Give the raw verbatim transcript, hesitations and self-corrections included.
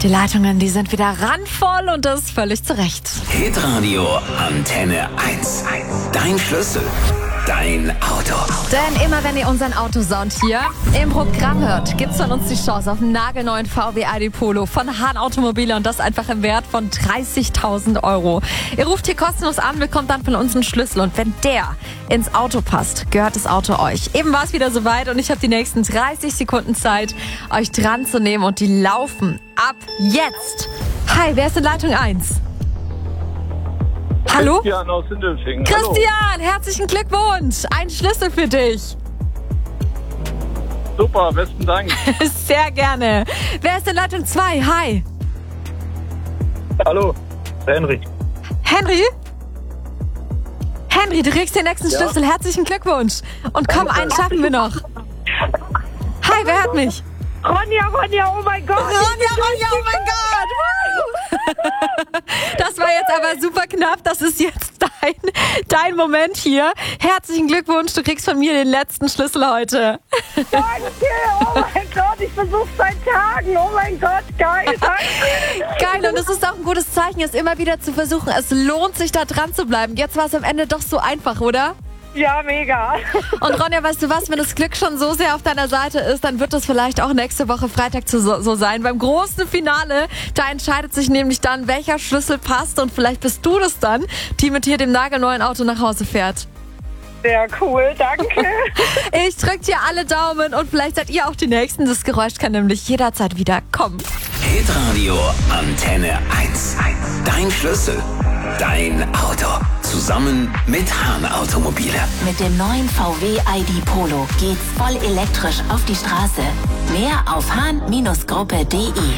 Die Leitungen, die sind wieder randvoll und das völlig zu Recht. Hitradio Antenne eins. Dein Schlüssel. Dein Auto. Denn immer wenn ihr unseren Autosound hier im Programm hört, gibt's von uns die Chance auf einen nagelneuen V W I D Polo von Hahn Automobile und das einfach im Wert von dreißigtausend Euro. Ihr ruft hier kostenlos an, bekommt dann von uns einen Schlüssel und wenn der ins Auto passt, gehört das Auto euch. Eben war es wieder soweit und ich habe die nächsten dreißig Sekunden Zeit, euch dran zu nehmen und die laufen ab jetzt. Hi, wer ist in Leitung eins? Hallo? Christian aus Sindelfingen. Christian, herzlichen Glückwunsch. Ein Schlüssel für dich. Hallo. Super, besten Dank. Sehr gerne. Wer ist in Leitung zwei? Hi. Hallo, Henry. Henry? Henry, du kriegst den nächsten Ja. Schlüssel. Herzlichen Glückwunsch. Und komm, einen schaffen wir noch. Hi, wer hört mich? Ronja, Ronja, oh mein Gott. Ronja, Ronja, oh mein Gott. Woo! Das war jetzt aber super knapp. Das ist jetzt dein, dein Moment hier. Herzlichen Glückwunsch. Du kriegst von mir den letzten Schlüssel heute. Danke, oh mein Gott, ich versuche seit Tagen. Oh mein Gott, geil, danke. Geil, und es ist auch ein gutes Zeichen, es immer wieder zu versuchen. Es lohnt sich, da dran zu bleiben. Jetzt war es am Ende doch so einfach, oder? Ja, mega. Und Ronja, weißt du was, wenn das Glück schon so sehr auf deiner Seite ist, dann wird das vielleicht auch nächste Woche Freitag so, so sein. Beim großen Finale, da entscheidet sich nämlich dann, welcher Schlüssel passt und vielleicht bist du das dann, die mit hier dem nagelneuen Auto nach Hause fährt. Sehr cool, danke. Ich drück dir alle Daumen und vielleicht seid ihr auch die Nächsten. Das Geräusch kann nämlich jederzeit wieder kommen. Hitradio Antenne eins. Dein Schlüssel. Dein Auto. Zusammen mit Hahn Automobile. Mit dem neuen V W I D Polo geht's voll elektrisch auf die Straße. Mehr auf hahn Gruppe punkt de.